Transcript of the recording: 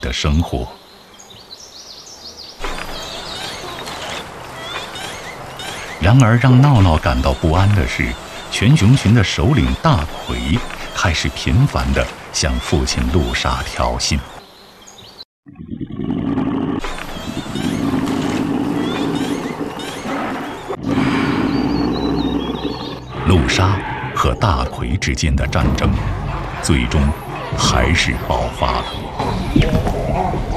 的生活。然而，让闹闹感到不安的是，全熊群的首领大奎开始频繁地向父亲陆沙挑衅。陆沙和大奎之间的战争，最终还是爆发了。